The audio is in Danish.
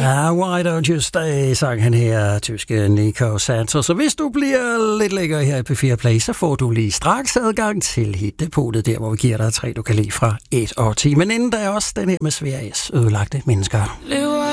Why don't you stay, sang han her, tyske Nico Santos. Så hvis du bliver lidt lækker her i P4 Play, så får du lige straks adgang til hitdepotet, der hvor vi giver dig 3, du kan lide fra 1 og 10. Men inden der er også den her med Sveriges ødelagte mennesker.